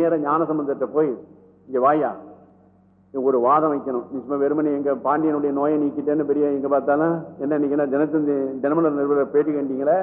நேர ஞானசம்பந்தத்தை போய் இங்க வாயா ஒரு வாதம் வைக்கணும். நீ சும்மா வெறுமனே எங்க பாண்டியனுடைய நோயை நீக்கிட்டேன்னு பெரிய எங்க பார்த்தாலும் என்ன நீங்கன்னா தினத்தந்தி தினமலர் நிருபர் பேட்டி கண்டீங்களே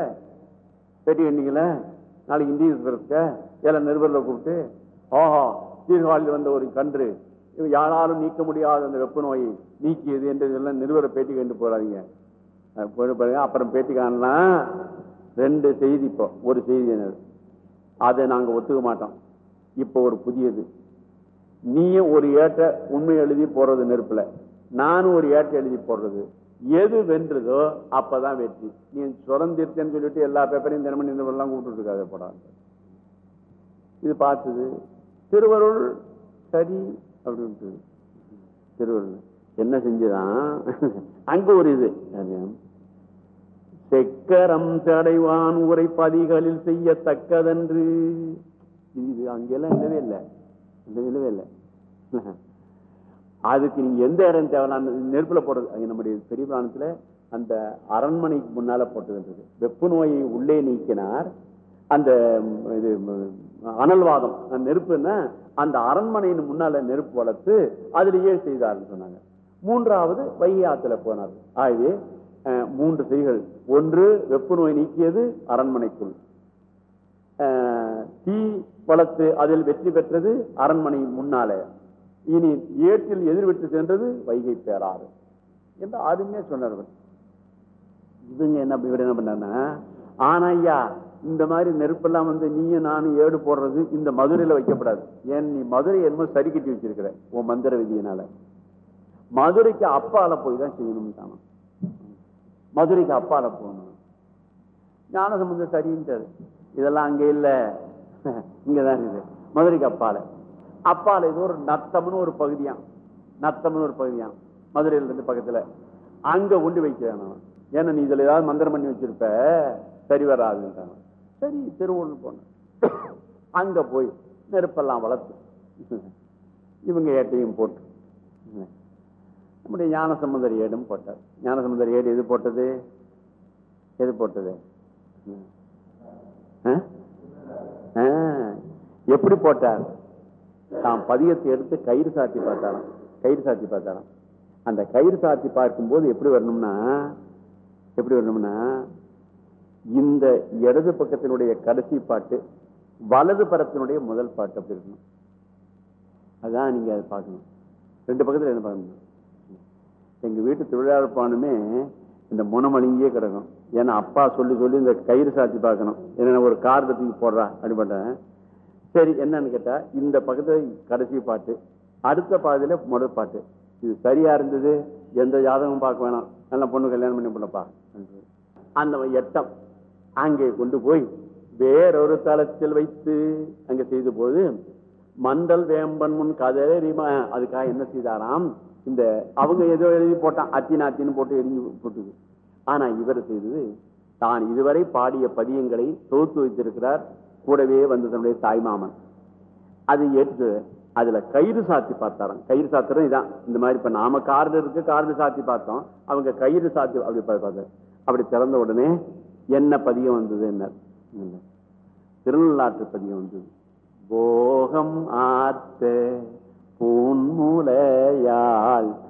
நாளைக்கு இந்திய இருக்க ஏழை நிருபரில் கூப்பிட்டு ஆஹா சீர்காழியில் வந்த ஒரு கன்று யாராலும் நீக்க முடியாத அந்த வெப்ப நோயை நீக்கியது என்று நிருபரை பேட்டி கண்டு போறாதீங்க. அப்புறம் பேட்டி காணலாம் 2 செய்தி. இப்போ ஒரு செய்தி என்ன, அதை நாங்க ஒத்துக்க மாட்டோம். இப்போ ஒரு புதியது, நீயே ஒரு ஏட்ட உண்மை எழுதி போடுறது நெருப்புல, நானும் ஒரு ஏட்ட எழுதி போடுறது, எது வென்றதோ அப்பதான் வெற்றி. நீ சுரந்திருத்தேன்னு சொல்லிட்டு எல்லா பேப்பரையும் தினமணி எல்லாம் கூப்பிட்டு இருக்காத போடாது. இது பார்த்தது திருவருள் சரி அப்படின்ட்டு. திருவருள் என்ன செஞ்சுதான் அங்க ஒரு இது செக்கரம் தடைவான் உரை பதிகளில் செய்யத்தக்கதென்று. இது அங்கெல்லாம் இல்லவே இல்லை. அதுக்கு நீங்க எந்த இடம் தேவையான நெருப்புல போடுறது, நம்முடைய பெரிய பிராணத்துல அந்த அரண்மனைக்கு முன்னால போட்டது. வெப்பு நோயை உள்ளே நீக்கினார். அந்த இது அனல்வாதம் நெருப்புன்னா அந்த அரண்மனையின் முன்னால நெருப்பு வளர்த்து அதிலேயே செய்தார்னு சொன்னாங்க. 3வது வைகை ஆத்துல போனார். ஆகவே 3 செய்கள். ஒன்று வெப்பு நோய் நீக்கியது அரண்மனைக்குள், தீ வளர்த்து அதில் வெற்றி பெற்றது அரண்மனை முன்னால, இனி ஏற்றில் எதிர்விட்டு சென்றது வைகை பேராறு என்று அருமையா சொன்னார்கள். இவங்க என்ன பண்ணா, ஆனா ஐயா இந்த மாதிரி நெருப்பெல்லாம் நீயும் நானும் ஏடு போடுறது இந்த மதுரையில வைக்கப்படாது. ஏன் நீ மதுரை என்னமோ சரி கட்டி வச்சிருக்கிற உன் மந்திர விதியினால. மதுரைக்கு அப்பால போய் தான் செய்யணும் தானே, மதுரைக்கு அப்பால போகணும். ஞானசம்பந்தம் சரின்றாரு, இதெல்லாம் அங்க இல்ல இங்கதான் இருக்குது. மதுரைக்கு அப்பால இது ஒரு நத்தம்னு ஒரு பகுதியாம், மதுரையில இருந்து பக்கத்துல. அங்க கொண்டு வைக்கிறான். ஏன்னா நீ இதுல ஏதாவது மந்திரம் பண்ணி வச்சிருப்ப சரி வராதுன்றாங்க. சரி திருவள்ளூர் போன அங்க போய் நெருப்பெல்லாம் வளர்த்து இவங்க ஏட்டையும் போட்டு நம்முடைய ஞானசம்பந்தர் ஏடும் போட்டார். ஞானசம்பந்தர் ஏடு எது போட்டது எப்படி போட்டார்? தாம் பதியத்தை எடுத்து கயிறு சாத்தி பார்த்தாராம். அந்த கயிறு சாத்தி பார்க்கும்போது எப்படி வரணும்னா இந்த இடது பக்கத்தினுடைய கடைசி பாட்டு வலது பரத்தினுடைய முதல் பாட்டு அப்படி இருக்கணும். அதான் நீங்க அதை பார்க்கணும். 2 பக்கத்துல என்ன பார்க்கணும். எங்க வீட்டு தொழிலாளர் பானுமே இந்த முனமலிங்கியே கிடக்கும். ஏன்னா அப்பா சொல்லி இந்த கயிறு சாத்தி பார்க்கணும். என்ன ஒரு காரணத்துக்கு போடுறா அப்படிப்பட்டேன். சரி என்னன்னு கேட்டா இந்த பக்கத்துல கடைசி பாட்டு, அடுத்த பாதியில முதல் பாட்டு. இது சரியா இருந்தது, எந்த ஜாதகமும் பார்க்க வேணாம், நல்ல பொண்ணு கல்யாணம் பண்ணி போடப்பா. அந்த எட்டம் அங்கே கொண்டு போய் வேறொரு தளத்தில் வைத்து அங்க செய்த போது மண்டல் வேம்பன் முன் கதறிமா. அதுக்காக என்ன செய்தாராம், இந்த அவங்க ஏதோ எழுதி போட்டான், அத்தின்னு போட்டு எரிஞ்சு போட்டுது. ஆனா இவர் செய்தது, தான் இதுவரை பாடிய பதியங்களை தொகுத்து வைத்திருக்கிறார். கூடவே வந்து தன்னுடைய தாய்மாமன் அது ஏற்று அதுல கயிறு சாத்தி பார்த்தாராம். கயிறு சாத்திரம் இதான். இந்த மாதிரி இப்ப நாம கார்டு சாத்தி பார்த்தோம், அவங்க கயிறு சாத்தி அப்படி பார்த்தாரு. அப்படி திறந்த உடனே என்ன பதியம் வந்தது, என்ன திருநள்ளாற்று பதியம் வந்தது. போகம் ஆத்த பூன்முலையாள்